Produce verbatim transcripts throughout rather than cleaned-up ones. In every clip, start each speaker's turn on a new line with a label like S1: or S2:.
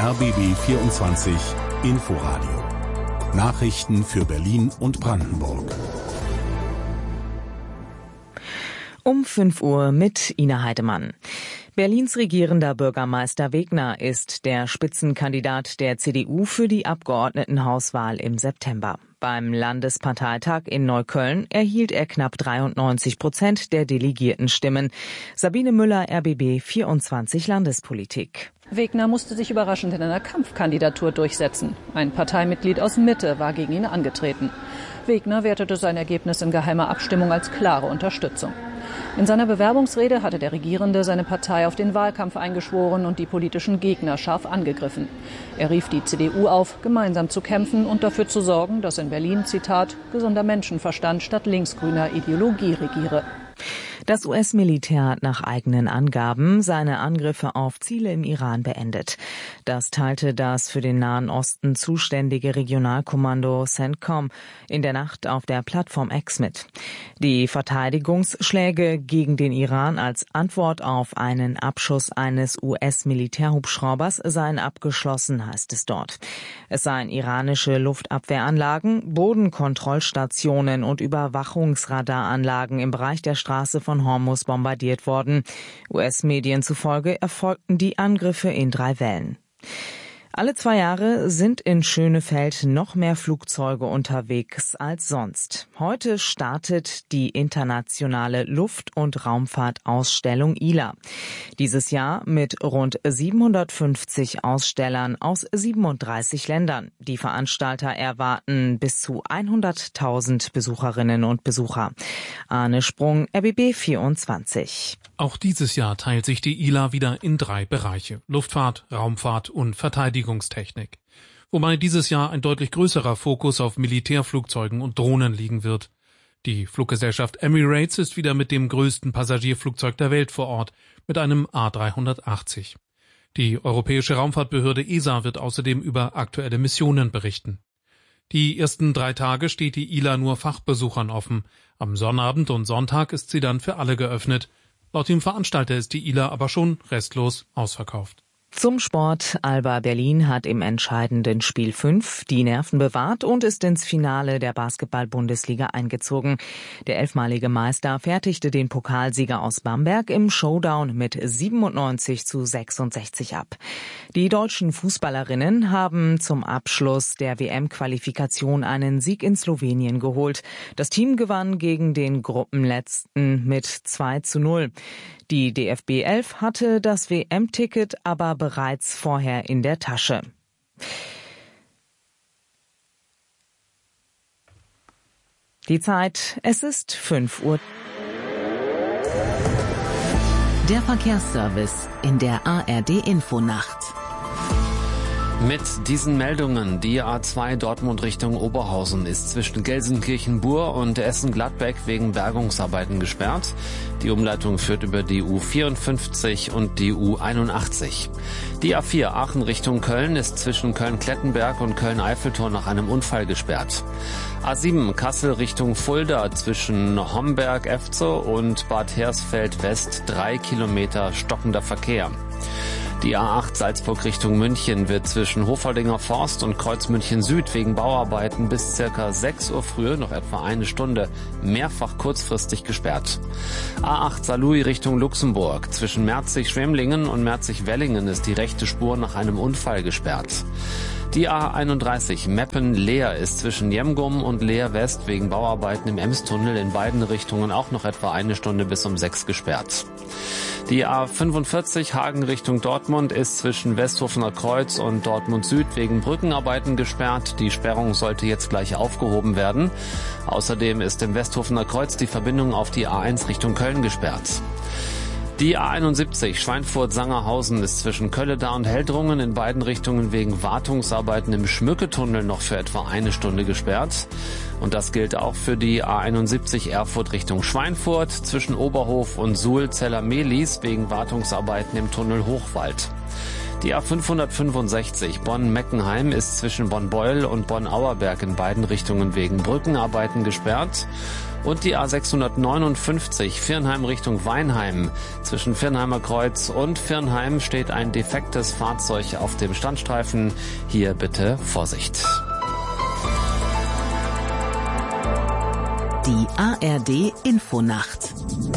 S1: R B B vierundzwanzig Inforadio. Nachrichten für Berlin und Brandenburg.
S2: Um fünf Uhr mit Ina Heidemann. Berlins regierender Bürgermeister Wegner ist der Spitzenkandidat der C D U für die Abgeordnetenhauswahl im September. Beim Landesparteitag in Neukölln erhielt er knapp dreiundneunzig Prozent der Delegiertenstimmen. Sabine Müller, R B B vierundzwanzig Landespolitik.
S3: Wegner musste sich überraschend in einer Kampfkandidatur durchsetzen. Ein Parteimitglied aus Mitte war gegen ihn angetreten. Wegner wertete sein Ergebnis in geheimer Abstimmung als klare Unterstützung. In seiner Bewerbungsrede hatte der Regierende seine Partei auf den Wahlkampf eingeschworen und die politischen Gegner scharf angegriffen. Er rief die C D U auf, gemeinsam zu kämpfen und dafür zu sorgen, dass in Berlin, Zitat, gesunder Menschenverstand statt linksgrüner Ideologie regiere.
S2: Das U S-Militär hat nach eigenen Angaben seine Angriffe auf Ziele im Iran beendet. Das teilte das für den Nahen Osten zuständige Regionalkommando CENTCOM in der Nacht auf der Plattform X mit. Die Verteidigungsschläge gegen den Iran als Antwort auf einen Abschuss eines U S-Militärhubschraubers seien abgeschlossen, heißt es dort. Es seien iranische Luftabwehranlagen, Bodenkontrollstationen und Überwachungsradaranlagen im Bereich der Straße von Hormuz bombardiert worden. U S-Medien zufolge erfolgten die Angriffe in drei Wellen. Alle zwei Jahre sind in Schönefeld noch mehr Flugzeuge unterwegs als sonst. Heute startet die internationale Luft- und Raumfahrtausstellung I L A. Dieses Jahr mit rund siebenhundertfünfzig Ausstellern aus siebenunddreißig Ländern. Die Veranstalter erwarten bis zu hunderttausend Besucherinnen und Besucher. Arne Sprung, R B B vierundzwanzig.
S4: Auch dieses Jahr teilt sich die I L A wieder in drei Bereiche: Luftfahrt, Raumfahrt und Verteidigungstechnik. Wobei dieses Jahr ein deutlich größerer Fokus auf Militärflugzeugen und Drohnen liegen wird. Die Fluggesellschaft Emirates ist wieder mit dem größten Passagierflugzeug der Welt vor Ort, mit einem A dreihundertachtzig. Die Europäische Raumfahrtbehörde E S A wird außerdem über aktuelle Missionen berichten. Die ersten drei Tage steht die I L A nur Fachbesuchern offen. Am Sonnabend und Sonntag ist sie dann für alle geöffnet. Laut dem Veranstalter ist die I L A aber schon restlos ausverkauft.
S2: Zum Sport. Alba Berlin hat im entscheidenden Spiel fünf die Nerven bewahrt und ist ins Finale der Basketball-Bundesliga eingezogen. Der elfmalige Meister fertigte den Pokalsieger aus Bamberg im Showdown mit siebenundneunzig zu sechsundsechzig ab. Die deutschen Fußballerinnen haben zum Abschluss der W M-Qualifikation einen Sieg in Slowenien geholt. Das Team gewann gegen den Gruppenletzten mit zwei zu null. Die D F B elf hatte das W M-Ticket aber bereits vorher in der Tasche. Die Zeit, es ist fünf Uhr.
S5: Der Verkehrsservice in der A R D-Infonacht.
S6: Mit diesen Meldungen: Die A zwei Dortmund Richtung Oberhausen ist zwischen Gelsenkirchen-Bur und Essen-Gladbeck wegen Bergungsarbeiten gesperrt. Die Umleitung führt über die U vierundfünfzig und die U einundachtzig. Die A vier Aachen Richtung Köln ist zwischen Köln-Klettenberg und Köln-Eiffeltor nach einem Unfall gesperrt. A sieben Kassel Richtung Fulda zwischen Homberg-Efzow und Bad Hersfeld-West drei Kilometer stockender Verkehr. Die A acht Salzburg Richtung München wird zwischen Hoferdinger Forst und Kreuz München Süd wegen Bauarbeiten bis circa sechs Uhr früh, noch etwa eine Stunde, mehrfach kurzfristig gesperrt. A acht Saarlouis Richtung Luxemburg. Zwischen Merzig-Schwemlingen und Merzig-Wellingen ist die rechte Spur nach einem Unfall gesperrt. Die A einunddreißig Meppen-Leer ist zwischen Jemgum und Leer West wegen Bauarbeiten im Emstunnel in beiden Richtungen auch noch etwa eine Stunde bis um sechs gesperrt. Die A fünfundvierzig Hagen Richtung Dortmund ist zwischen Westhofener Kreuz und Dortmund Süd wegen Brückenarbeiten gesperrt. Die Sperrung sollte jetzt gleich aufgehoben werden. Außerdem ist im Westhofener Kreuz die Verbindung auf die A eins Richtung Köln gesperrt. Die A einundsiebzig Schweinfurt-Sangerhausen ist zwischen Kölleda und Heldrungen in beiden Richtungen wegen Wartungsarbeiten im Schmücketunnel noch für etwa eine Stunde gesperrt. Und das gilt auch für die A einundsiebzig Erfurt Richtung Schweinfurt zwischen Oberhof und Suhl-Zeller-Mehlis wegen Wartungsarbeiten im Tunnel Hochwald. Die A fünfhundertfünfundsechzig Bonn-Meckenheim ist zwischen Bonn-Beuel und Bonn-Auerberg in beiden Richtungen wegen Brückenarbeiten gesperrt. Und die A sechshundertneunundfünfzig Viernheim Richtung Weinheim. Zwischen Viernheimer Kreuz und Viernheim steht ein defektes Fahrzeug auf dem Standstreifen. Hier bitte Vorsicht.
S5: Die A R D Infonacht.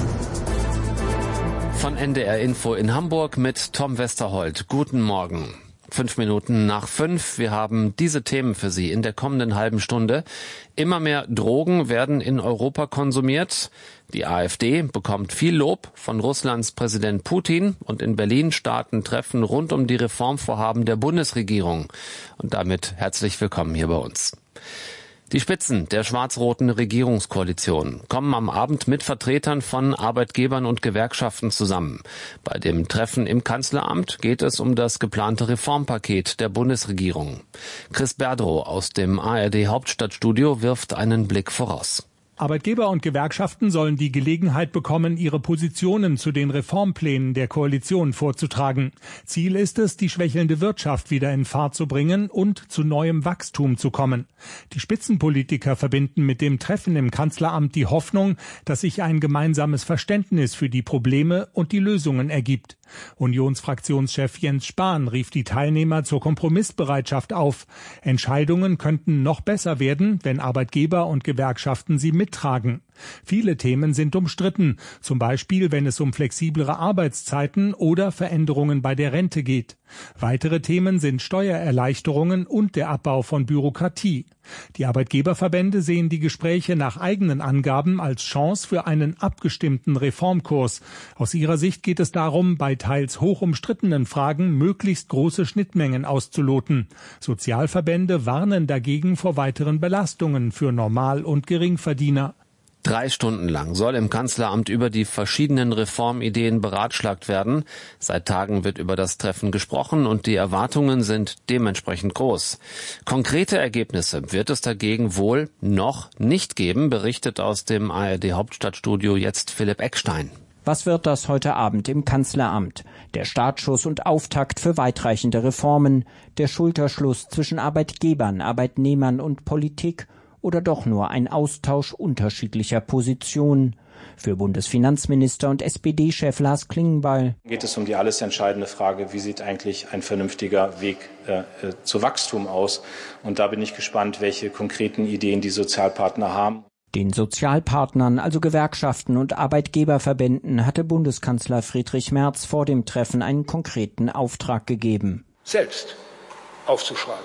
S6: Von N D R Info in Hamburg mit Tom Westerholt. Guten Morgen. Fünf Minuten nach fünf. Wir haben diese Themen für Sie in der kommenden halben Stunde. Immer mehr Drogen werden in Europa konsumiert. Die AfD bekommt viel Lob von Russlands Präsident Putin und in Berlin starten Treffen rund um die Reformvorhaben der Bundesregierung. Und damit herzlich willkommen hier bei uns. Die Spitzen der schwarz-roten Regierungskoalition kommen am Abend mit Vertretern von Arbeitgebern und Gewerkschaften zusammen. Bei dem Treffen im Kanzleramt geht es um das geplante Reformpaket der Bundesregierung. Chris Berdrow aus dem A R D Hauptstadtstudio wirft einen Blick voraus.
S7: Arbeitgeber und Gewerkschaften sollen die Gelegenheit bekommen, ihre Positionen zu den Reformplänen der Koalition vorzutragen. Ziel ist es, die schwächelnde Wirtschaft wieder in Fahrt zu bringen und zu neuem Wachstum zu kommen. Die Spitzenpolitiker verbinden mit dem Treffen im Kanzleramt die Hoffnung, dass sich ein gemeinsames Verständnis für die Probleme und die Lösungen ergibt. Unionsfraktionschef Jens Spahn rief die Teilnehmer zur Kompromissbereitschaft auf. Entscheidungen könnten noch besser werden, wenn Arbeitgeber und Gewerkschaften sie mittragen. Viele Themen sind umstritten, zum Beispiel wenn es um flexiblere Arbeitszeiten oder Veränderungen bei der Rente geht. Weitere Themen sind Steuererleichterungen und der Abbau von Bürokratie. Die Arbeitgeberverbände sehen die Gespräche nach eigenen Angaben als Chance für einen abgestimmten Reformkurs. Aus ihrer Sicht geht es darum, bei teils hoch umstrittenen Fragen möglichst große Schnittmengen auszuloten. Sozialverbände warnen dagegen vor weiteren Belastungen für Normal- und Geringverdiener.
S6: Drei Stunden lang soll im Kanzleramt über die verschiedenen Reformideen beratschlagt werden. Seit Tagen wird über das Treffen gesprochen und die Erwartungen sind dementsprechend groß. Konkrete Ergebnisse wird es dagegen wohl noch nicht geben, berichtet aus dem A R D Hauptstadtstudio jetzt Philipp Eckstein.
S8: Was wird das heute Abend im Kanzleramt? Der Startschuss und Auftakt für weitreichende Reformen, der Schulterschluss zwischen Arbeitgebern, Arbeitnehmern und Politik oder doch nur ein Austausch unterschiedlicher Positionen? Für Bundesfinanzminister und S P D-Chef Lars Klingbeil
S9: geht es um die alles entscheidende Frage, wie sieht eigentlich ein vernünftiger Weg äh, zu Wachstum aus? Und da bin ich gespannt, welche konkreten Ideen die Sozialpartner haben.
S8: Den Sozialpartnern, also Gewerkschaften und Arbeitgeberverbänden, hatte Bundeskanzler Friedrich Merz vor dem Treffen einen konkreten Auftrag gegeben.
S10: Selbst aufzuschreiben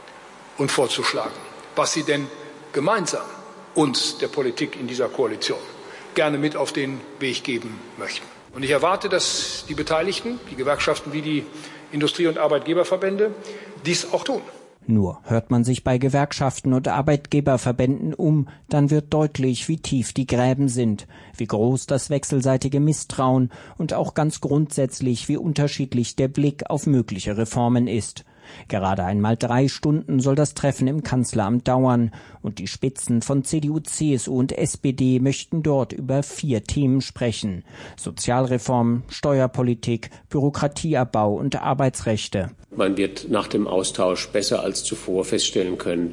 S10: und vorzuschlagen, was sie denn gemeinsam uns, der Politik in dieser Koalition, gerne mit auf den Weg geben möchten. Und ich erwarte, dass die Beteiligten, die Gewerkschaften wie die Industrie- und Arbeitgeberverbände, dies auch tun.
S8: Nur hört man sich bei Gewerkschaften und Arbeitgeberverbänden um, dann wird deutlich, wie tief die Gräben sind, wie groß das wechselseitige Misstrauen und auch ganz grundsätzlich, wie unterschiedlich der Blick auf mögliche Reformen ist. Gerade einmal drei Stunden soll das Treffen im Kanzleramt dauern und die Spitzen von C D U, C S U und S P D möchten dort über vier Themen sprechen: Sozialreform, Steuerpolitik, Bürokratieabbau und Arbeitsrechte.
S11: Man wird nach dem Austausch besser als zuvor feststellen können,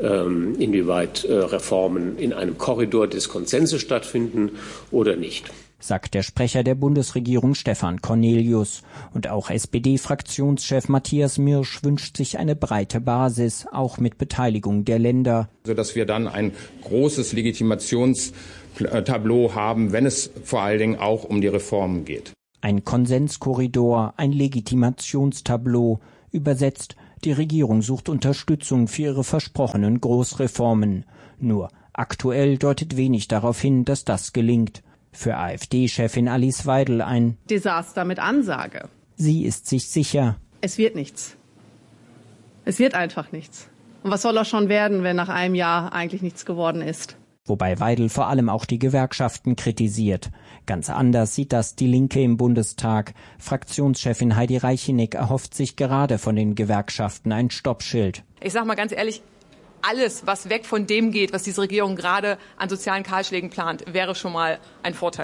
S11: inwieweit Reformen in einem Korridor des Konsenses stattfinden oder nicht,
S8: sagt der Sprecher der Bundesregierung Stefan Cornelius. Und auch S P D-Fraktionschef Matthias Mirsch wünscht sich eine breite Basis, auch mit Beteiligung der Länder.
S12: Sodass wir dann ein großes Legitimationstableau haben, wenn es vor allen Dingen auch um die Reformen geht.
S8: Ein Konsenskorridor, ein Legitimationstableau. Übersetzt, die Regierung sucht Unterstützung für ihre versprochenen Großreformen. Nur aktuell deutet wenig darauf hin, dass das gelingt. Für AfD-Chefin Alice Weidel ein
S13: Desaster mit Ansage.
S8: Sie ist sich sicher.
S13: Es wird nichts. Es wird einfach nichts. Und was soll auch schon werden, wenn nach einem Jahr eigentlich nichts geworden ist?
S8: Wobei Weidel vor allem auch die Gewerkschaften kritisiert. Ganz anders sieht das die Linke im Bundestag. Fraktionschefin Heidi Reicheneck erhofft sich gerade von den Gewerkschaften ein Stoppschild.
S14: Ich sag mal ganz ehrlich, alles, was weg von dem geht, was diese Regierung gerade an sozialen Kahlschlägen plant, wäre schon mal ein Vorteil.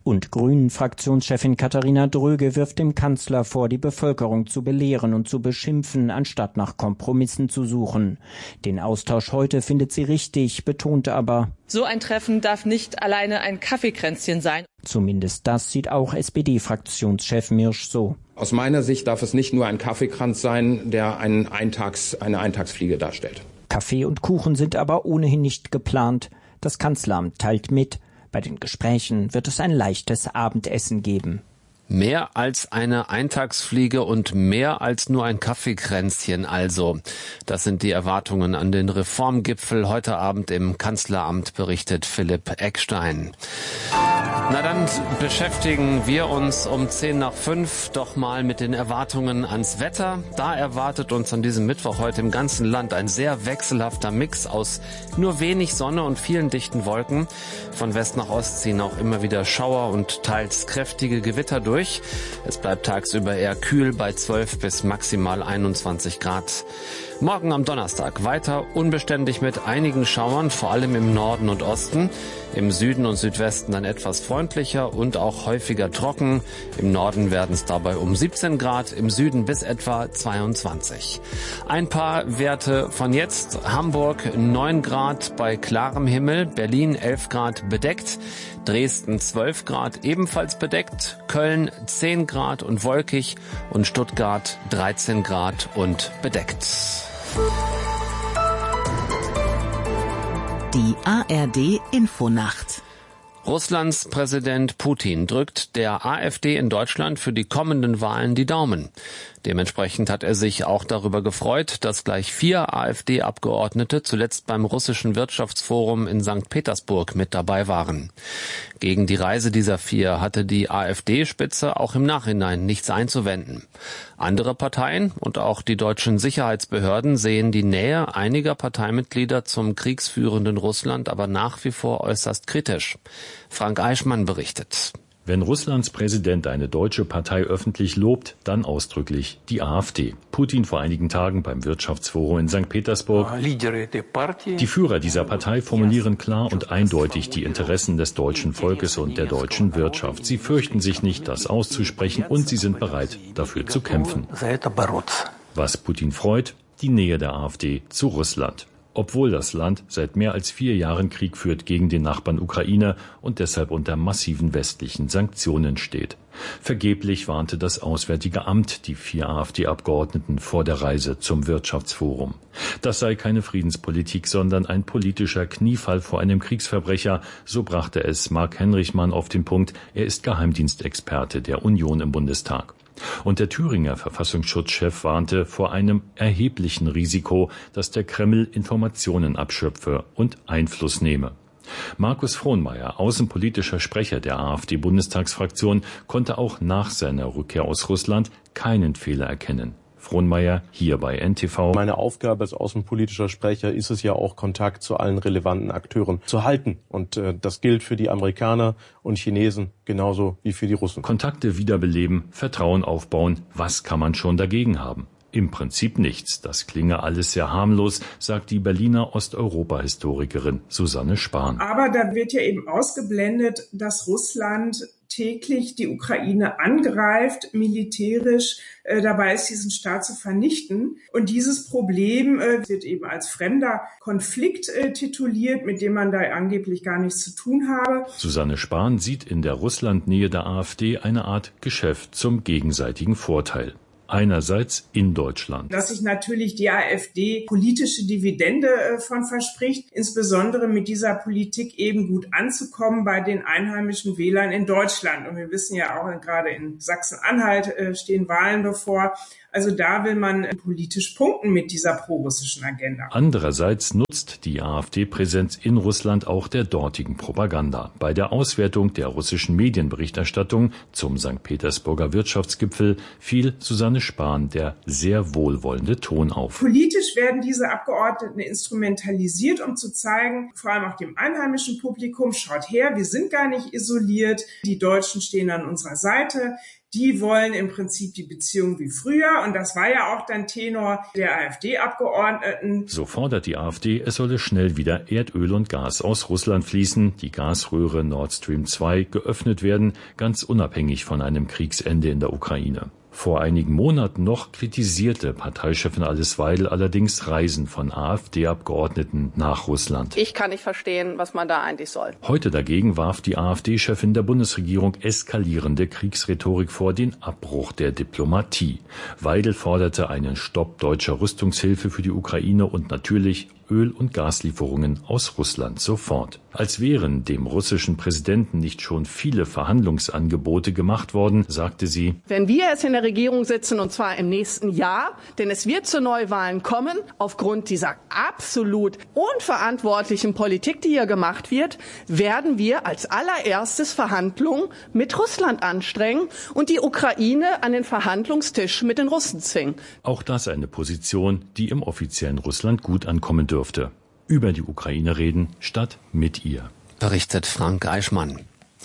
S8: Und Grünen-Fraktionschefin Katharina Dröge wirft dem Kanzler vor, die Bevölkerung zu belehren und zu beschimpfen, anstatt nach Kompromissen zu suchen. Den Austausch heute findet sie richtig, betonte aber:
S15: So ein Treffen darf nicht alleine ein Kaffeekränzchen sein.
S8: Zumindest das sieht auch S P D-Fraktionschef Mirsch so.
S12: Aus meiner Sicht darf es nicht nur ein Kaffeekranz sein, der einen Eintags, eine Eintagsfliege darstellt.
S8: Kaffee und Kuchen sind aber ohnehin nicht geplant. Das Kanzleramt teilt mit, bei den Gesprächen wird es ein leichtes Abendessen geben.
S6: Mehr als eine Eintagsfliege und mehr als nur ein Kaffeekränzchen also. Das sind die Erwartungen an den Reformgipfel heute Abend im Kanzleramt, berichtet Philipp Eckstein. Na dann beschäftigen wir uns um zehn nach fünf doch mal mit den Erwartungen ans Wetter. Da erwartet uns an diesem Mittwoch heute im ganzen Land ein sehr wechselhafter Mix aus nur wenig Sonne und vielen dichten Wolken. Von West nach Ost ziehen auch immer wieder Schauer und teils kräftige Gewitter durch. Es bleibt tagsüber eher kühl bei zwölf bis maximal einundzwanzig Grad. Morgen am Donnerstag weiter unbeständig mit einigen Schauern, vor allem im Norden und Osten. Im Süden und Südwesten dann etwas freundlicher und auch häufiger trocken. Im Norden werden es dabei um siebzehn Grad, im Süden bis etwa zweiundzwanzig. Ein paar Werte von jetzt. Hamburg neun Grad bei klarem Himmel, Berlin elf Grad bedeckt, Dresden zwölf Grad ebenfalls bedeckt, Köln zehn Grad und wolkig und Stuttgart dreizehn Grad und bedeckt.
S5: Die A R D-Infonacht.
S6: Russlands Präsident Putin drückt der AfD in Deutschland für die kommenden Wahlen die Daumen. Dementsprechend hat er sich auch darüber gefreut, dass gleich vier AfD-Abgeordnete zuletzt beim russischen Wirtschaftsforum in Sankt Petersburg mit dabei waren. Gegen die Reise dieser vier hatte die AfD-Spitze auch im Nachhinein nichts einzuwenden. Andere Parteien und auch die deutschen Sicherheitsbehörden sehen die Nähe einiger Parteimitglieder zum kriegsführenden Russland aber nach wie vor äußerst kritisch. Frank Eichmann berichtet.
S16: Wenn Russlands Präsident eine deutsche Partei öffentlich lobt, dann ausdrücklich die AfD. Putin vor einigen Tagen beim Wirtschaftsforum in Sankt Petersburg. Die Führer dieser Partei formulieren klar und eindeutig die Interessen des deutschen Volkes und der deutschen Wirtschaft. Sie fürchten sich nicht, das auszusprechen, und sie sind bereit, dafür zu kämpfen. Was Putin freut, die Nähe der AfD zu Russland. Obwohl das Land seit mehr als vier Jahren Krieg führt gegen den Nachbarn Ukraine und deshalb unter massiven westlichen Sanktionen steht. Vergeblich warnte das Auswärtige Amt die vier AfD-Abgeordneten vor der Reise zum Wirtschaftsforum. Das sei keine Friedenspolitik, sondern ein politischer Kniefall vor einem Kriegsverbrecher, so brachte es Mark Henrichmann auf den Punkt. Er ist Geheimdienstexperte der Union im Bundestag. Und der Thüringer Verfassungsschutzchef warnte vor einem erheblichen Risiko, dass der Kreml Informationen abschöpfe und Einfluss nehme. Markus Frohnmayer, außenpolitischer Sprecher der AfD-Bundestagsfraktion, konnte auch nach seiner Rückkehr aus Russland keinen Fehler erkennen. Frohnmayer hier bei N T V.
S17: Meine Aufgabe als außenpolitischer Sprecher ist es ja auch, Kontakt zu allen relevanten Akteuren zu halten. Und äh, das gilt für die Amerikaner und Chinesen genauso wie für die Russen.
S16: Kontakte wiederbeleben, Vertrauen aufbauen, was kann man schon dagegen haben? Im Prinzip nichts. Das klinge alles sehr harmlos, sagt die Berliner Osteuropa-Historikerin Susanne Spahn.
S18: Aber da wird ja eben ausgeblendet, dass Russland täglich die Ukraine angreift, militärisch äh, dabei ist, diesen Staat zu vernichten. Und dieses Problem äh, wird eben als fremder Konflikt äh, tituliert, mit dem man da angeblich gar nichts zu tun habe.
S16: Susanne Spahn sieht in der Russlandnähe der AfD eine Art Geschäft zum gegenseitigen Vorteil. Einerseits in Deutschland.
S18: Dass sich natürlich die AfD politische Dividende äh, von verspricht, insbesondere mit dieser Politik eben gut anzukommen bei den einheimischen Wählern in Deutschland. Und wir wissen ja auch, gerade in Sachsen-Anhalt äh, stehen Wahlen bevor. Also da will man politisch punkten mit dieser prorussischen Agenda.
S16: Andererseits nutzt die AfD-Präsenz in Russland auch der dortigen Propaganda. Bei der Auswertung der russischen Medienberichterstattung zum Sankt Petersburger Wirtschaftsgipfel fiel Susanne Spahn der sehr wohlwollende Ton auf.
S18: Politisch werden diese Abgeordneten instrumentalisiert, um zu zeigen, vor allem auch dem einheimischen Publikum, schaut her, wir sind gar nicht isoliert, die Deutschen stehen an unserer Seite. Die wollen im Prinzip die Beziehung wie früher. Und das war ja auch dann Tenor der AfD-Abgeordneten.
S16: So fordert die AfD, es solle schnell wieder Erdöl und Gas aus Russland fließen, die Gasröhre Nord Stream zwei geöffnet werden, ganz unabhängig von einem Kriegsende in der Ukraine. Vor einigen Monaten noch kritisierte Parteichefin Alice Weidel allerdings Reisen von AfD-Abgeordneten nach Russland.
S19: Ich kann nicht verstehen, was man da eigentlich soll.
S16: Heute dagegen warf die AfD-Chefin der Bundesregierung eskalierende Kriegsrhetorik vor, den Abbruch der Diplomatie. Weidel forderte einen Stopp deutscher Rüstungshilfe für die Ukraine und natürlich Öl- und Gaslieferungen aus Russland sofort. Als wären dem russischen Präsidenten nicht schon viele Verhandlungsangebote gemacht worden, sagte sie:
S19: Wenn wir jetzt in der Regierung sitzen, und zwar im nächsten Jahr, denn es wird zu Neuwahlen kommen, aufgrund dieser absolut unverantwortlichen Politik, die hier gemacht wird, werden wir als allererstes Verhandlungen mit Russland anstrengen und die Ukraine an den Verhandlungstisch mit den Russen zwingen.
S16: Auch das eine Position, die im offiziellen Russland gut ankommen dürfte. Über die Ukraine reden, statt mit ihr.
S6: Berichtet Frank Eichmann.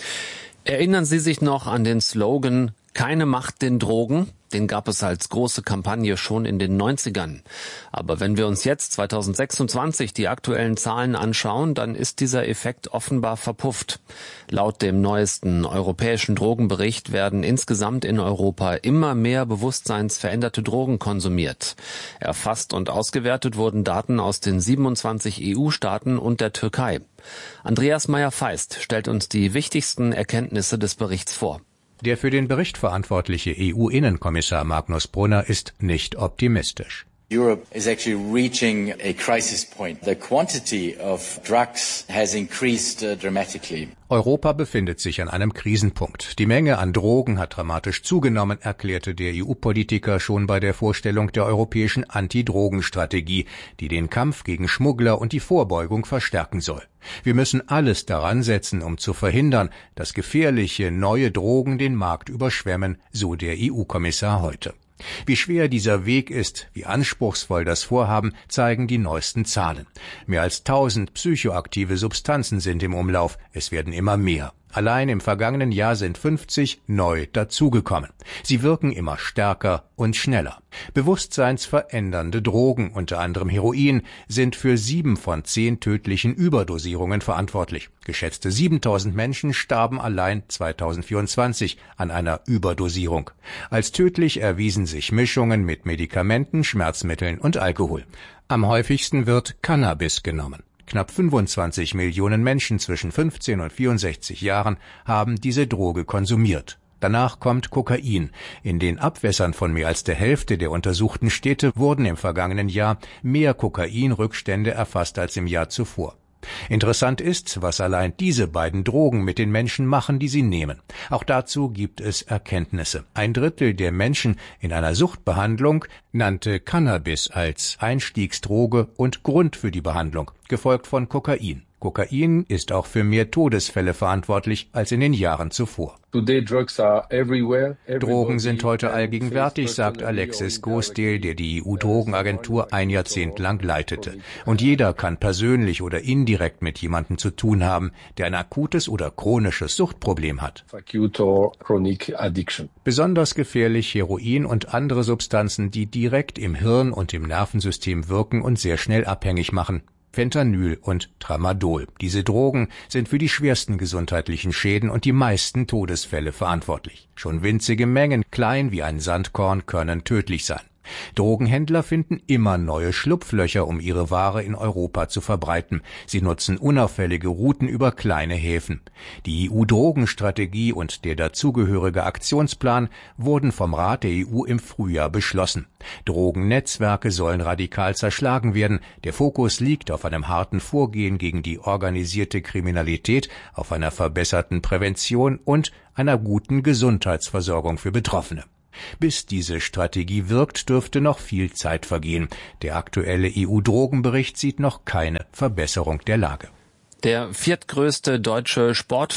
S6: Erinnern Sie sich noch an den Slogan „Keine Macht den Drogen"? Den gab es als große Kampagne schon in den neunzigern. Aber wenn wir uns jetzt zweitausendsechsundzwanzig die aktuellen Zahlen anschauen, dann ist dieser Effekt offenbar verpufft. Laut dem neuesten europäischen Drogenbericht werden insgesamt in Europa immer mehr bewusstseinsveränderte Drogen konsumiert. Erfasst und ausgewertet wurden Daten aus den siebenundzwanzig E U-Staaten und der Türkei. Andreas Meyer-Feist stellt uns die wichtigsten Erkenntnisse des Berichts vor.
S20: Der für den Bericht verantwortliche E U-Innenkommissar Magnus Brunner ist nicht optimistisch.
S21: Europe is actually reaching a crisis point. The quantity of drugs has increased uh, dramatically.
S20: Europa befindet sich an einem Krisenpunkt. Die Menge an Drogen hat dramatisch zugenommen, erklärte der E U-Politiker schon bei der Vorstellung der europäischen Anti-Drogen-Strategie, die den Kampf gegen Schmuggler und die Vorbeugung verstärken soll. Wir müssen alles daran setzen, um zu verhindern, dass gefährliche neue Drogen den Markt überschwemmen, so der E U-Kommissar heute. Wie schwer dieser Weg ist, wie anspruchsvoll das Vorhaben, zeigen die neuesten Zahlen. Mehr als tausend psychoaktive Substanzen sind im Umlauf. Es werden immer mehr. Allein im vergangenen Jahr sind fünfzig neu dazugekommen. Sie wirken immer stärker und schneller. Bewusstseinsverändernde Drogen, unter anderem Heroin, sind für sieben von zehn tödlichen Überdosierungen verantwortlich. Geschätzte siebentausend Menschen starben allein zweitausendvierundzwanzig an einer Überdosierung. Als tödlich erwiesen sich Mischungen mit Medikamenten, Schmerzmitteln und Alkohol. Am häufigsten wird Cannabis genommen. Knapp fünfundzwanzig Millionen Menschen zwischen fünfzehn und vierundsechzig Jahren haben diese Droge konsumiert. Danach kommt Kokain. In den Abwässern von mehr als der Hälfte der untersuchten Städte wurden im vergangenen Jahr mehr Kokainrückstände erfasst als im Jahr zuvor. Interessant ist, was allein diese beiden Drogen mit den Menschen machen, die sie nehmen. Auch dazu gibt es Erkenntnisse. Ein Drittel der Menschen in einer Suchtbehandlung nannte Cannabis als Einstiegsdroge und Grund für die Behandlung, gefolgt von Kokain. Kokain ist auch für mehr Todesfälle verantwortlich als in den Jahren zuvor. Drogen sind heute allgegenwärtig, sagt Alexis Gosdale, der die E U-Drogenagentur ein Jahrzehnt lang leitete. Und jeder kann persönlich oder indirekt mit jemandem zu tun haben, der ein akutes oder chronisches Suchtproblem hat. Besonders gefährlich Heroin und andere Substanzen, die direkt im Hirn und im Nervensystem wirken und sehr schnell abhängig machen. Fentanyl und Tramadol. Diese Drogen sind für die schwersten gesundheitlichen Schäden und die meisten Todesfälle verantwortlich. Schon winzige Mengen, klein wie ein Sandkorn, können tödlich sein. Drogenhändler finden immer neue Schlupflöcher, um ihre Ware in Europa zu verbreiten. Sie nutzen unauffällige Routen über kleine Häfen. Die E U-Drogenstrategie und der dazugehörige Aktionsplan wurden vom Rat der E U im Frühjahr beschlossen. Drogennetzwerke sollen radikal zerschlagen werden. Der Fokus liegt auf einem harten Vorgehen gegen die organisierte Kriminalität, auf einer verbesserten Prävention und einer guten Gesundheitsversorgung für Betroffene. Bis diese Strategie wirkt, dürfte noch viel Zeit vergehen. Der aktuelle E U-Drogenbericht sieht noch keine Verbesserung der Lage.
S6: Der viertgrößte deutsche Sportfach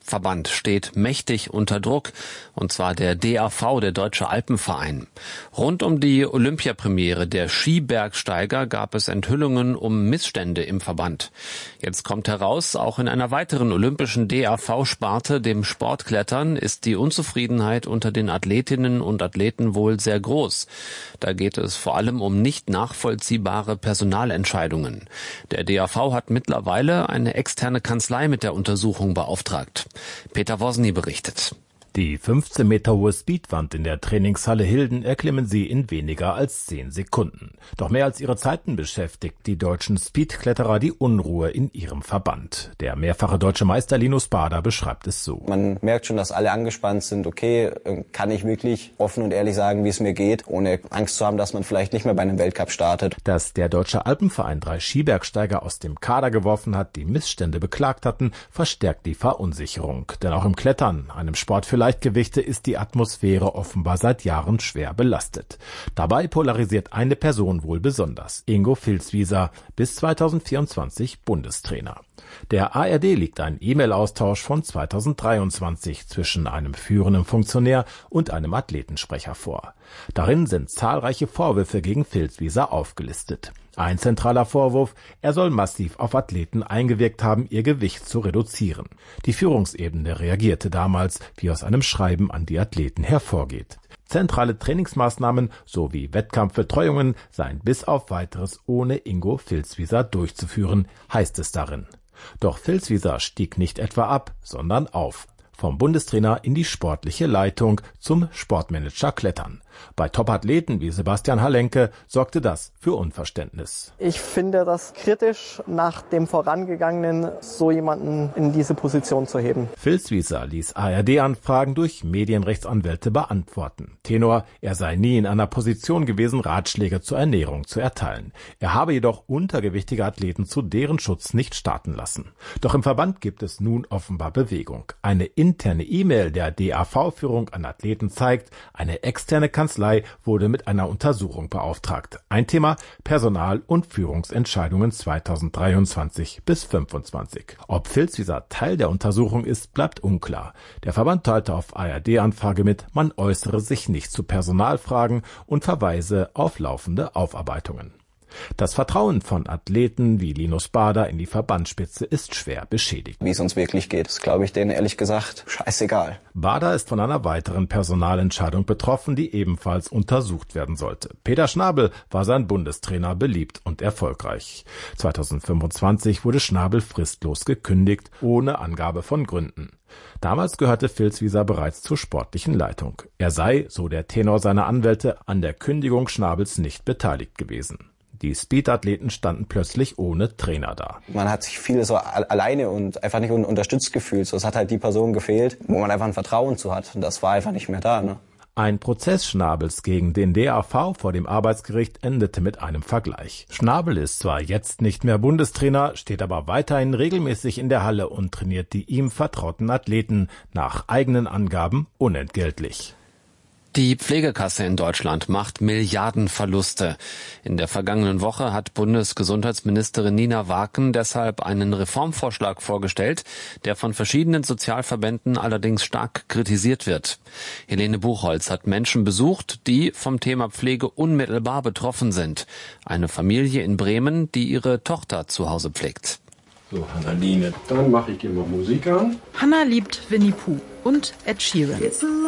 S6: Verband steht mächtig unter Druck, und zwar der D A V, der Deutsche Alpenverein. Rund um die Olympiapremiere der Skibergsteiger gab es Enthüllungen um Missstände im Verband. Jetzt kommt heraus, auch in einer weiteren olympischen D A V-Sparte, dem Sportklettern, ist die Unzufriedenheit unter den Athletinnen und Athleten wohl sehr groß. Da geht es vor allem um nicht nachvollziehbare Personalentscheidungen. Der D A V hat mittlerweile eine externe Kanzlei mit der Untersuchung beauftragt. Peter Wosny berichtet.
S1: Die fünfzehn Meter hohe Speedwand in der Trainingshalle Hilden erklimmen sie in weniger als zehn Sekunden. Doch mehr als ihre Zeiten beschäftigt die deutschen Speedkletterer die Unruhe in ihrem Verband. Der mehrfache deutsche Meister Linus Bader beschreibt es so.
S22: Man merkt schon, dass alle angespannt sind. Okay, kann ich wirklich offen und ehrlich sagen, wie es mir geht, ohne Angst zu haben, dass man vielleicht nicht mehr bei einem Weltcup startet.
S1: Dass der Deutsche Alpenverein drei Skibergsteiger aus dem Kader geworfen hat, die Missstände beklagt hatten, verstärkt die Verunsicherung. Denn auch im Klettern, einem Sport für Leichtgewichte, ist die Atmosphäre offenbar seit Jahren schwer belastet. Dabei polarisiert eine Person wohl besonders: Ingo Vilswieser, bis zweitausendvierundzwanzig Bundestrainer. Der A R D liegt ein E-Mail-Austausch von zweitausenddreiundzwanzig zwischen einem führenden Funktionär und einem Athletensprecher vor. Darin sind zahlreiche Vorwürfe gegen Vilswieser aufgelistet. Ein zentraler Vorwurf: Er soll massiv auf Athleten eingewirkt haben, ihr Gewicht zu reduzieren. Die Führungsebene reagierte damals, wie aus einem Schreiben an die Athleten hervorgeht. Zentrale Trainingsmaßnahmen sowie Wettkampfbetreuungen seien bis auf Weiteres ohne Ingo Vilswieser durchzuführen, heißt es darin. Doch Vilswieser stieg nicht etwa ab, sondern auf. Vom Bundestrainer in die sportliche Leitung zum Sportmanager Klettern. Bei Topathleten wie Sebastian Halenke sorgte das für Unverständnis.
S23: Ich finde das kritisch, nach dem Vorangegangenen so jemanden in diese Position zu heben.
S1: Vilswieser ließ A R D-Anfragen durch Medienrechtsanwälte beantworten. Tenor: Er sei nie in einer Position gewesen, Ratschläge zur Ernährung zu erteilen. Er habe jedoch untergewichtige Athleten zu deren Schutz nicht starten lassen. Doch im Verband gibt es nun offenbar Bewegung. Eine interne E-Mail der D A V-Führung an Athleten zeigt, eine externe Kanzlei wurde mit einer Untersuchung beauftragt. Ein Thema: Personal- und Führungsentscheidungen zweitausenddreiundzwanzig bis fünfundzwanzig. Ob Vilswieser Teil der Untersuchung ist, bleibt unklar. Der Verband teilte auf A R D-Anfrage mit, man äußere sich nicht zu Personalfragen und verweise auf laufende Aufarbeitungen. Das Vertrauen von Athleten wie Linus Bader in die Verbandsspitze ist schwer beschädigt.
S22: Wie es uns wirklich geht, ist, glaube ich, denen ehrlich gesagt scheißegal.
S1: Bader ist von einer weiteren Personalentscheidung betroffen, die ebenfalls untersucht werden sollte. Peter Schnabel war sein Bundestrainer, beliebt und erfolgreich. zweitausendfünfundzwanzig wurde Schnabel fristlos gekündigt, ohne Angabe von Gründen. Damals gehörte Vilswieser bereits zur sportlichen Leitung. Er sei, so der Tenor seiner Anwälte, an der Kündigung Schnabels nicht beteiligt gewesen. Die Speedathleten standen plötzlich ohne Trainer da.
S22: Man hat sich viel so alleine und einfach nicht unterstützt gefühlt. So, es hat halt die Person gefehlt, wo man einfach ein Vertrauen zu hat. Und das war einfach nicht mehr da, ne?
S1: Ein Prozess Schnabels gegen den D A V vor dem Arbeitsgericht endete mit einem Vergleich. Schnabel ist zwar jetzt nicht mehr Bundestrainer, steht aber weiterhin regelmäßig in der Halle und trainiert die ihm vertrauten Athleten, nach eigenen Angaben unentgeltlich.
S6: Die Pflegekasse in Deutschland macht Milliardenverluste. In der vergangenen Woche hat Bundesgesundheitsministerin Nina Waken deshalb einen Reformvorschlag vorgestellt, der von verschiedenen Sozialverbänden allerdings stark kritisiert wird. Helene Buchholz hat Menschen besucht, die vom Thema Pflege unmittelbar betroffen sind. Eine Familie in Bremen, die ihre Tochter zu Hause pflegt.
S24: So, Hannaline, dann mache ich dir mal Musik an.
S25: Hannah liebt Winnie Pooh und Ed Sheeran.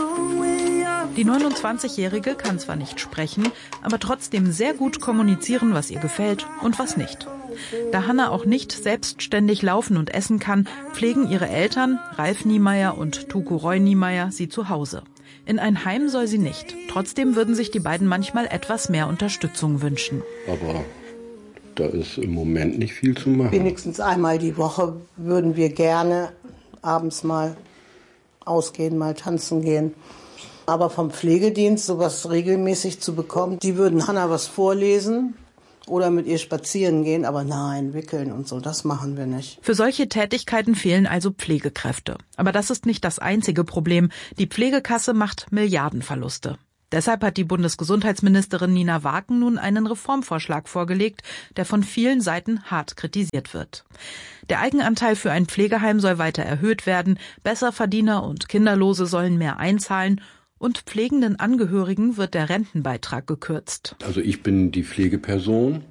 S25: Die neunundzwanzigjährige kann zwar nicht sprechen, aber trotzdem sehr gut kommunizieren, was ihr gefällt und was nicht. Da Hannah auch nicht selbstständig laufen und essen kann, pflegen ihre Eltern, Ralf Niemeyer und Tuku Roy Niemeyer, sie zu Hause. In ein Heim soll sie nicht. Trotzdem würden sich die beiden manchmal etwas mehr Unterstützung wünschen.
S24: Aber da ist im Moment nicht viel zu machen.
S26: Wenigstens einmal die Woche würden wir gerne abends mal ausgehen, mal tanzen gehen. Aber vom Pflegedienst sowas regelmäßig zu bekommen, die würden Hannah was vorlesen oder mit ihr spazieren gehen, aber nein, wickeln und so, das machen wir nicht.
S25: Für solche Tätigkeiten fehlen also Pflegekräfte. Aber das ist nicht das einzige Problem. Die Pflegekasse macht Milliardenverluste. Deshalb hat die Bundesgesundheitsministerin Nina Waken nun einen Reformvorschlag vorgelegt, der von vielen Seiten hart kritisiert wird. Der Eigenanteil für ein Pflegeheim soll weiter erhöht werden, Besserverdiener und Kinderlose sollen mehr einzahlen und pflegenden Angehörigen wird der Rentenbeitrag gekürzt.
S24: Also ich bin die Pflegeperson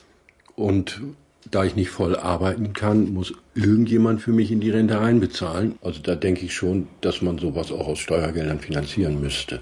S24: und da ich nicht voll arbeiten kann, muss irgendjemand für mich in die Rente einbezahlen. Also da denke ich schon, dass man sowas auch aus Steuergeldern finanzieren müsste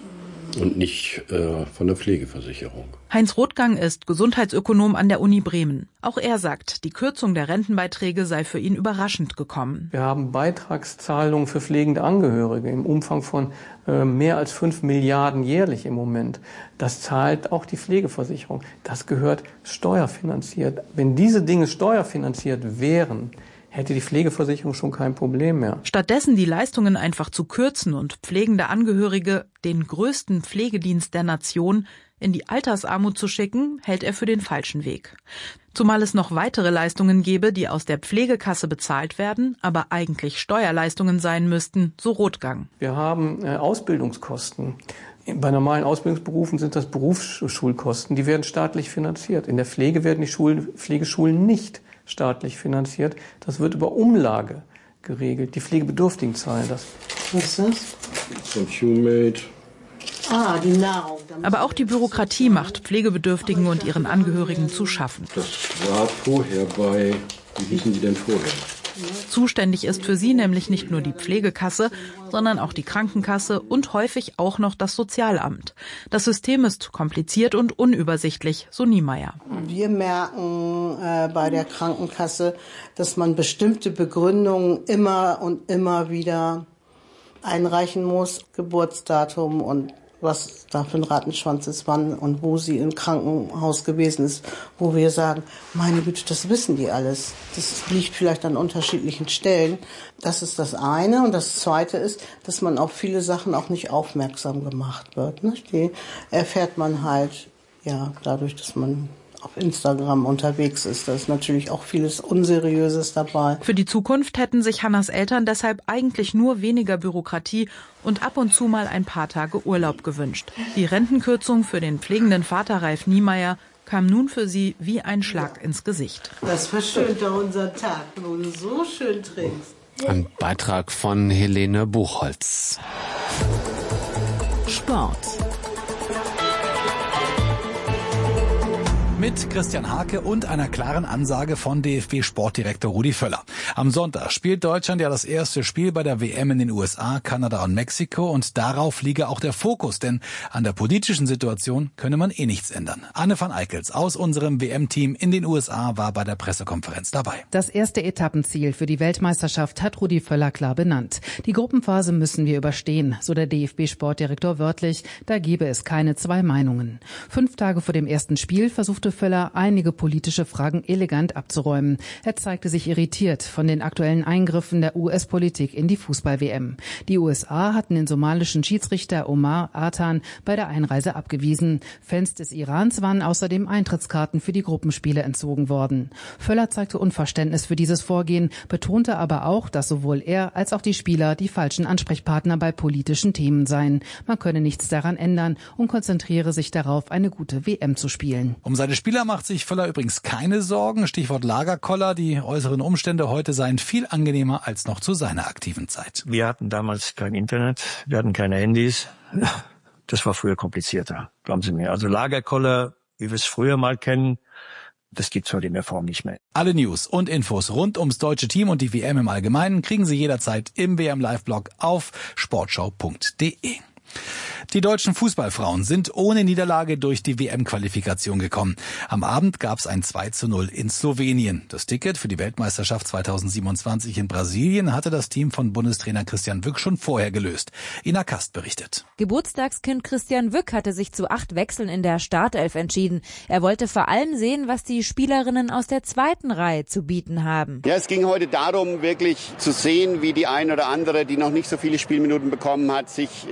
S24: und nicht äh, von der Pflegeversicherung.
S25: Heinz Rothgang ist Gesundheitsökonom an der Uni Bremen. Auch er sagt, die Kürzung der Rentenbeiträge sei für ihn überraschend gekommen.
S2: Wir haben Beitragszahlungen für pflegende Angehörige im Umfang von äh, mehr als fünf Milliarden jährlich im Moment. Das zahlt auch die Pflegeversicherung. Das gehört steuerfinanziert. Wenn diese Dinge steuerfinanziert wären, hätte die Pflegeversicherung schon kein Problem mehr.
S25: Stattdessen die Leistungen einfach zu kürzen und pflegende Angehörige, den größten Pflegedienst der Nation, in die Altersarmut zu schicken, hält er für den falschen Weg. Zumal es noch weitere Leistungen gäbe, die aus der Pflegekasse bezahlt werden, aber eigentlich Steuerleistungen sein müssten, so Rothgang.
S2: Wir haben äh, Ausbildungskosten. Bei normalen Ausbildungsberufen sind das Berufsschulkosten, die werden staatlich finanziert. In der Pflege werden die Schulen, Pflegeschulen nicht staatlich finanziert. Das wird über Umlage geregelt. Die Pflegebedürftigen zahlen das.
S26: Was ist das?
S24: So ein Humate.
S26: Ah, die Nahrung.
S25: Aber auch die Bürokratie macht Pflegebedürftigen und ihren Angehörigen zu schaffen.
S24: Das war vorher bei, wie hießen die denn vorher?
S25: Zuständig ist für sie nämlich nicht nur die Pflegekasse, sondern auch die Krankenkasse und häufig auch noch das Sozialamt. Das System ist kompliziert und unübersichtlich, so Niemeyer.
S26: Wir merken äh, bei der Krankenkasse, dass man bestimmte Begründungen immer und immer wieder einreichen muss. Geburtsdatum und was da für ein Rattenschwanz ist, wann und wo sie im Krankenhaus gewesen ist, wo wir sagen, meine Güte, das wissen die alles. Das liegt vielleicht an unterschiedlichen Stellen. Das ist das eine. Und das zweite ist, dass man auf viele Sachen auch nicht aufmerksam gemacht wird. Nicht? Die erfährt man halt ja dadurch, dass man auf Instagram unterwegs ist. Da ist natürlich auch vieles Unseriöses dabei.
S25: Für die Zukunft hätten sich Hannas Eltern deshalb eigentlich nur weniger Bürokratie und ab und zu mal ein paar Tage Urlaub gewünscht. Die Rentenkürzung für den pflegenden Vater Ralf Niemeyer kam nun für sie wie ein Schlag ins Gesicht.
S26: Das verschönt doch unseren Tag, wo du so schön trinkst.
S6: Ein Beitrag von Helene Buchholz.
S5: Sport.
S3: Mit Christian Hake und einer klaren Ansage von D F B-Sportdirektor Rudi Völler. Am Sonntag spielt Deutschland ja das erste Spiel bei der W M in den U S A, Kanada und Mexiko und darauf liege auch der Fokus, denn an der politischen Situation könne man eh nichts ändern. Anne van Eickels aus unserem W M-Team in den U S A war bei der Pressekonferenz dabei.
S4: Das erste Etappenziel für die Weltmeisterschaft hat Rudi Völler klar benannt. Die Gruppenphase müssen wir überstehen, so der D F B-Sportdirektor wörtlich, da gebe es keine zwei Meinungen. Fünf Tage vor dem ersten Spiel versuchte Völler, einige politische Fragen elegant abzuräumen. Er zeigte sich irritiert von den aktuellen Eingriffen der U S-Politik in die Fußball-W M. Die U S A hatten den somalischen Schiedsrichter Omar Artan bei der Einreise abgewiesen. Fans des Irans waren außerdem Eintrittskarten für die Gruppenspiele entzogen worden. Völler zeigte Unverständnis für dieses Vorgehen, betonte aber auch, dass sowohl er als auch die Spieler die falschen Ansprechpartner bei politischen Themen seien. Man könne nichts daran ändern und konzentriere sich darauf, eine gute W M zu spielen.
S3: Um seine Spieler macht sich Völler übrigens keine Sorgen. Stichwort Lagerkoller. Die äußeren Umstände heute seien viel angenehmer als noch zu seiner aktiven Zeit.
S7: Wir hatten damals kein Internet, wir hatten keine Handys. Das war früher komplizierter, glauben Sie mir. Also Lagerkoller, wie wir es früher mal kennen, das gibt's heute in der Form nicht mehr.
S3: Alle News und Infos rund ums deutsche Team und die W M im Allgemeinen kriegen Sie jederzeit im W M-Live-Blog auf sportschau punkt de. Die deutschen Fußballfrauen sind ohne Niederlage durch die W M-Qualifikation gekommen. Am Abend gab es ein zwei zu null in Slowenien. Das Ticket für die Weltmeisterschaft zweitausendsiebenundzwanzig in Brasilien hatte das Team von Bundestrainer Christian Wück schon vorher gelöst. Ina Kast berichtet.
S9: Geburtstagskind Christian Wück hatte sich zu acht Wechseln in der Startelf entschieden. Er wollte vor allem sehen, was die Spielerinnen aus der zweiten Reihe zu bieten haben.
S10: Ja, es ging heute darum, wirklich zu sehen, wie die eine oder andere, die noch nicht so viele Spielminuten bekommen hat, sich äh, auf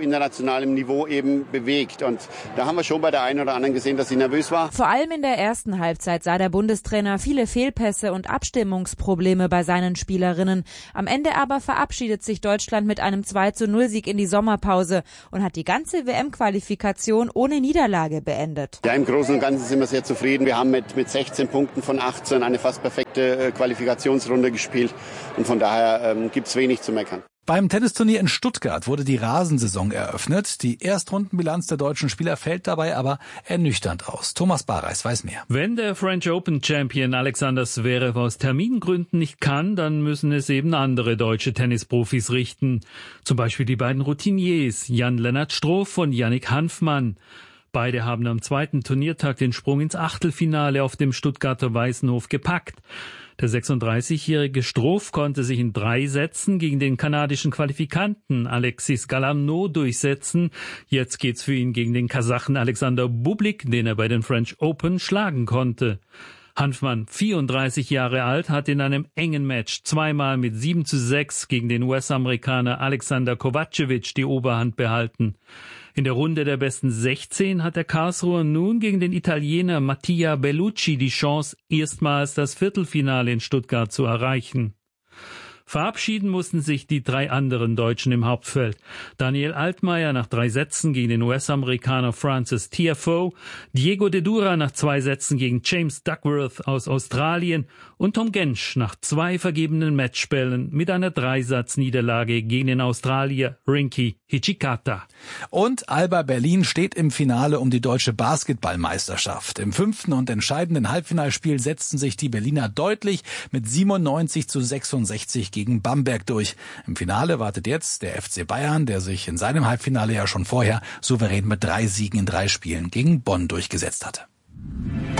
S10: internationalem Niveau eben bewegt. Und da haben wir schon bei der einen oder anderen gesehen, dass sie nervös war.
S9: Vor allem in der ersten Halbzeit sah der Bundestrainer viele Fehlpässe und Abstimmungsprobleme bei seinen Spielerinnen. Am Ende aber verabschiedet sich Deutschland mit einem zwei zu null Sieg in die Sommerpause und hat die ganze W M-Qualifikation ohne Niederlage beendet.
S10: Ja, im Großen und Ganzen sind wir sehr zufrieden. Wir haben mit, mit sechzehn Punkten von achtzehn eine fast perfekte äh, Qualifikationsrunde gespielt. Und von daher ähm, gibt's wenig zu meckern.
S3: Beim Tennisturnier in Stuttgart wurde die Rasensaison eröffnet. Die Erstrundenbilanz der deutschen Spieler fällt dabei aber ernüchternd aus. Thomas Barreis weiß mehr.
S11: Wenn der French Open Champion Alexander Zverev aus Termingründen nicht kann, dann müssen es eben andere deutsche Tennisprofis richten. Zum Beispiel die beiden Routiniers Jan-Lennart Struff und Yannick Hanfmann. Beide haben am zweiten Turniertag den Sprung ins Achtelfinale auf dem Stuttgarter Weißenhof gepackt. Der sechsunddreißigjährige Struff konnte sich in drei Sätzen gegen den kanadischen Qualifikanten Alexis Galamneau durchsetzen. Jetzt geht's für ihn gegen den Kasachen Alexander Bublik, den er bei den French Open schlagen konnte. Hanfmann, vierunddreißig Jahre alt, hat in einem engen Match zweimal mit sieben zu sechs gegen den U S-Amerikaner Alexander Kovacevic die Oberhand behalten. In der Runde der besten sechzehn hat der Karlsruher nun gegen den Italiener Mattia Bellucci die Chance, erstmals das Viertelfinale in Stuttgart zu erreichen. Verabschieden mussten sich die drei anderen Deutschen im Hauptfeld. Daniel Altmaier nach drei Sätzen gegen den U S-Amerikaner Francis Tiafoe, Diego de Dura nach zwei Sätzen gegen James Duckworth aus Australien und Tom Gensch nach zwei vergebenen Matchbällen mit einer Dreisatzniederlage gegen den Australier Rinky Hijikata.
S3: Und Alba Berlin steht im Finale um die deutsche Basketballmeisterschaft. Im fünften und entscheidenden Halbfinalspiel setzten sich die Berliner deutlich mit siebenundneunzig zu sechsundsechzig gegen Bamberg durch. Im Finale wartet jetzt der F C Bayern, der sich in seinem Halbfinale ja schon vorher souverän mit drei Siegen in drei Spielen gegen Bonn durchgesetzt hatte.